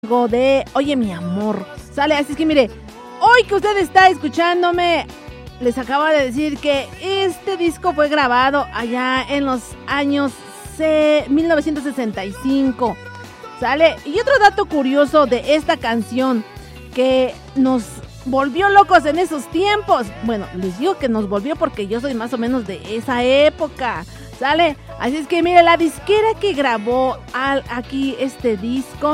Algo de Oye mi amor, sale, así es que mire, hoy que usted está escuchándome, les acabo de decir que este disco fue grabado allá en los años 1965, sale, y otro dato curioso de esta canción que nos volvió locos en esos tiempos, bueno, les digo que nos volvió porque yo soy más o menos de esa época, sale, así es que mire, la disquera que grabó aquí este disco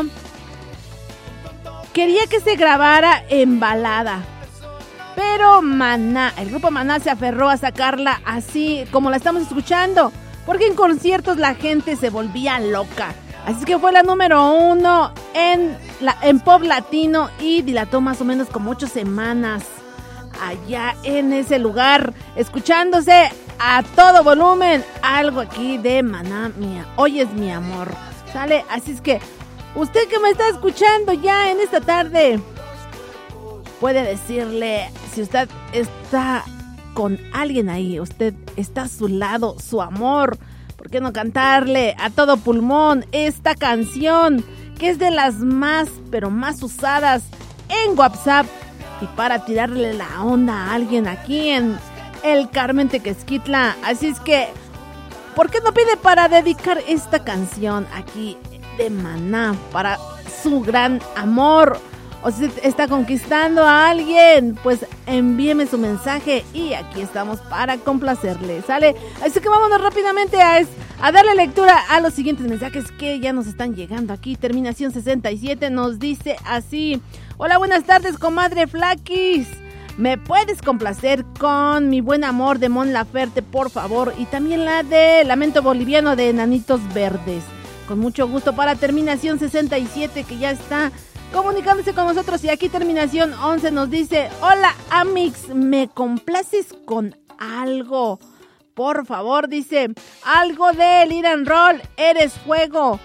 quería que se grabara en balada, pero Maná, el grupo Maná se aferró a sacarla así como la estamos escuchando, porque en conciertos la gente se volvía loca. Así que fue la número 1 en pop latino y dilató más o menos como 8 semanas allá en ese lugar, escuchándose a todo volumen algo aquí de Maná, Hoy es mi amor, ¿sale? Así es que usted que me está escuchando ya en esta tarde, puede decirle, si usted está con alguien ahí, usted está a su lado, su amor, ¿por qué no cantarle a todo pulmón esta canción que es de las más, pero más usadas en WhatsApp y para tirarle la onda a alguien aquí en el Carmen Tequesquitla? Así es que, ¿por qué no pide para dedicar esta canción aquí de Maná para su gran amor? O si está conquistando a alguien, pues envíeme su mensaje y aquí estamos para complacerle, ¿sale? Así que vámonos rápidamente a darle lectura a los siguientes mensajes que ya nos están llegando aquí. Terminación 67 nos dice así: hola, buenas tardes, comadre Flaquis. ¿Me puedes complacer con Mi buen amor de Mon Laferte, por favor? Y también la de Lamento Boliviano de Enanitos Verdes. Con mucho gusto para Terminación 67, que ya está comunicándose con nosotros. Y aquí Terminación 11 nos dice: hola Amix, ¿me complaces con algo? Por favor, dice, algo de Liran Roll, Eres Fuego,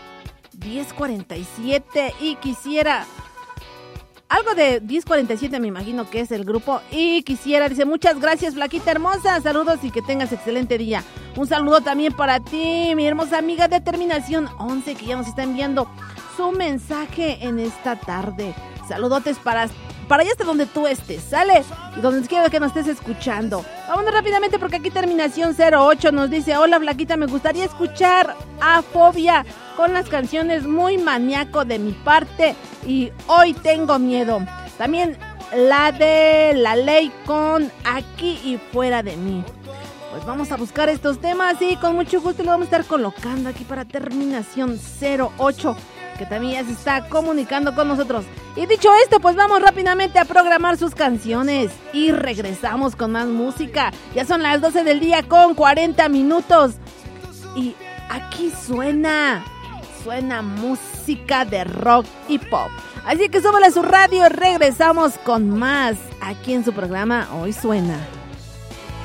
1047, y quisiera... algo de 1047, me imagino que es el grupo. Y quisiera, dice, muchas gracias, Flaquita hermosa. Saludos y que tengas excelente día. Un saludo también para ti, mi hermosa amiga de Terminación 11, que ya nos está enviando su mensaje en esta tarde. Saludotes para allá hasta donde tú estés, ¿sale? Y donde quiera que nos estés escuchando. Vámonos rápidamente porque aquí Terminación 08 nos dice: hola, Flaquita, me gustaría escuchar a Fobia con las canciones Muy Maníaco de mi parte y Hoy Tengo Miedo. También la de La Ley con Aquí y Fuera de Mí. Pues vamos a buscar estos temas y con mucho gusto lo vamos a estar colocando aquí para Terminación 08, que también ya se está comunicando con nosotros. Y dicho esto, pues vamos rápidamente a programar sus canciones y regresamos con más música. Ya son las 12 del día con 40 minutos y aquí suena música de rock y pop. Así que súbale a su radio y regresamos con más aquí en su programa Hoy Suena.